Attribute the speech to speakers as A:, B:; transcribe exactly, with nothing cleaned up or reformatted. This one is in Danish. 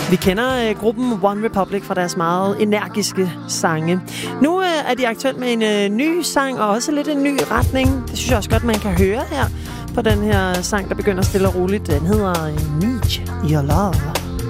A: Vi kender øh, gruppen One Republic fra deres meget energiske sange. Nu øh, er de aktuelt med en øh, ny sang, og også lidt en ny retning. Det synes jeg også godt, man kan høre her på den her sang, der begynder stille og roligt. Den hedder Need Your Love.